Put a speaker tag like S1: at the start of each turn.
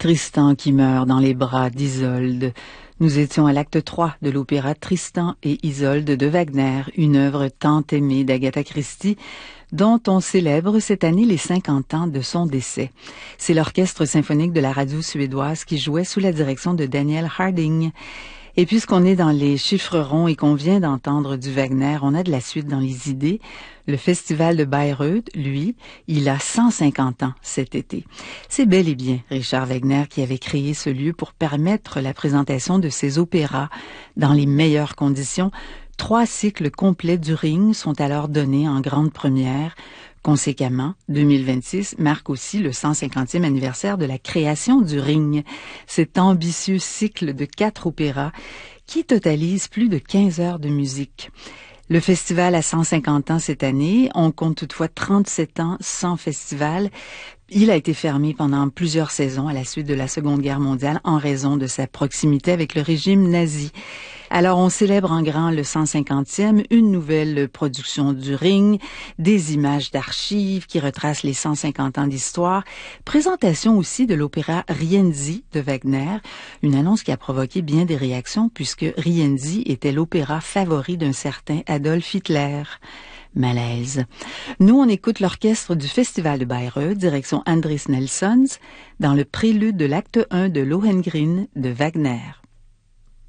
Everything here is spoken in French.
S1: Tristan qui meurt dans les bras d'Isolde. Nous étions à l'acte 3 de l'opéra Tristan et Isolde de Wagner, une œuvre tant aimée d'Agatha Christie, dont on célèbre cette année les 50 ans de son décès. C'est l'orchestre symphonique de la radio suédoise qui jouait sous la direction de Daniel Harding. Et puisqu'on est dans les chiffres ronds et qu'on vient d'entendre du Wagner, on a de la suite dans les idées. Le festival de Bayreuth, lui, il a 150 ans cet été. C'est bel et bien Richard Wagner qui avait créé ce lieu pour permettre la présentation de ses opéras dans les meilleures conditions. 3 cycles complets du Ring sont alors donnés en grande première. Conséquemment, 2026 marque aussi le 150e anniversaire de la création du Ring, cet ambitieux cycle de 4 opéras qui totalise plus de 15 heures de musique. Le festival a 150 ans cette année, on compte toutefois 37 ans sans festival. Il a été fermé pendant plusieurs saisons à la suite de la Seconde Guerre mondiale en raison de sa proximité avec le régime nazi. Alors on célèbre en grand le 150e, une nouvelle production du Ring, des images d'archives qui retracent les 150 ans d'histoire, présentation aussi de l'opéra Rienzi de Wagner, une annonce qui a provoqué bien des réactions puisque Rienzi était l'opéra favori d'un certain Adolf Hitler. Malaise. Nous, on écoute l'orchestre du Festival de Bayreuth, direction Andris Nelsons, dans le prélude de l'acte 1 de Lohengrin de Wagner.